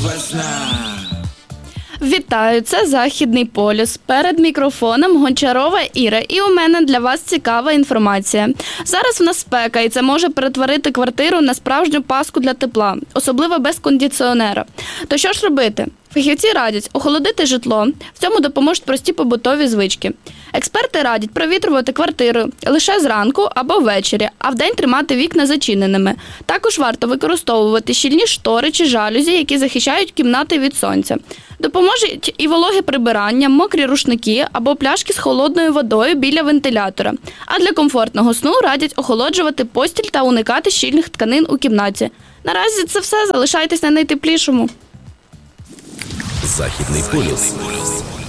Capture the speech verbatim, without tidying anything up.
Вітаю, це Західний полюс. Перед мікрофоном Гончарова Іра. І у мене для вас цікава інформація. Зараз в нас спека, і це може перетворити квартиру на справжню пастку для тепла, особливо без кондиціонера. То що ж робити? Фахівці радять охолодити житло. В цьому допоможуть прості побутові звички. Експерти радять провітрювати квартиру лише зранку або ввечері, а вдень тримати вікна зачиненими. Також варто використовувати щільні штори чи жалюзі, які захищають кімнати від сонця. Допоможуть і вологе прибирання, мокрі рушники або пляшки з холодною водою біля вентилятора. А для комфортного сну радять охолоджувати постіль та уникати щільних тканин у кімнаті. Наразі це все. Залишайтесь на найтеплішому. Західний полюс.